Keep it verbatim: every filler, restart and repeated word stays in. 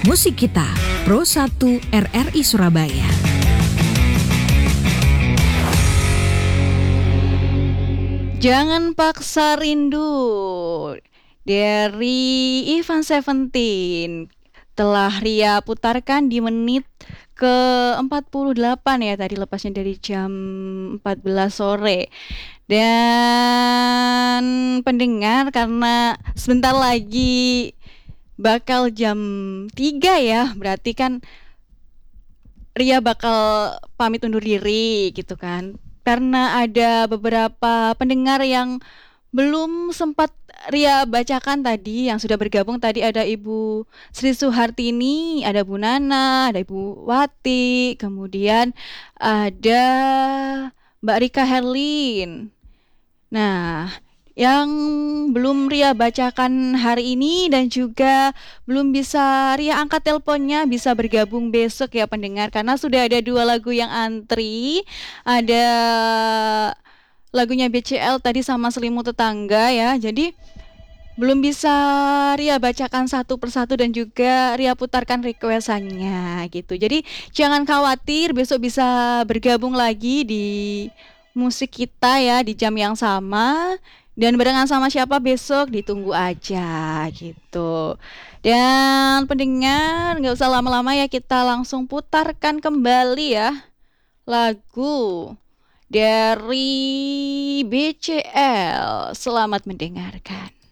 Musik Kita, Pro satu R R I Surabaya. Jangan Paksa Rindu dari Ivan Seventeen telah Ria putarkan di menit ke empat puluh delapan ya, tadi lepasnya dari jam empat belas sore. Dan pendengar, karena sebentar lagi bakal jam tiga ya, berarti kan Ria bakal pamit undur diri gitu kan. Karena ada beberapa pendengar yang belum sempat Ria bacakan tadi, yang sudah bergabung tadi ada Ibu Sri Suhartini, ada Bu Nana, ada Ibu Wati, kemudian ada Mbak Rika Herlin. Nah, yang belum Ria bacakan hari ini dan juga belum bisa Ria angkat teleponnya, bisa bergabung besok ya pendengar, karena sudah ada dua lagu yang antri. Ada lagunya B C L tadi sama Selimut Tetangga ya. Jadi belum bisa Ria bacakan satu persatu dan juga Ria putarkan requestannya gitu. Jadi jangan khawatir, besok bisa bergabung lagi di Musik Kita ya di jam yang sama. Dan barengan sama siapa besok ditunggu aja gitu. Dan pendengar, gak usah lama-lama ya, kita langsung putarkan kembali ya lagu dari B C L. Selamat mendengarkan.